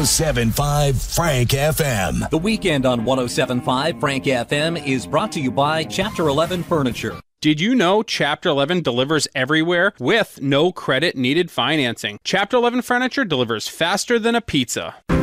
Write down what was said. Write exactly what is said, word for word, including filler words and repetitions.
oh seven point five Frank F M. The Weekend on one oh seven point five Frank F M is brought to you by Chapter eleven Furniture. Did you know Chapter eleven delivers everywhere with no credit needed financing? Chapter eleven Furniture delivers faster than a pizza.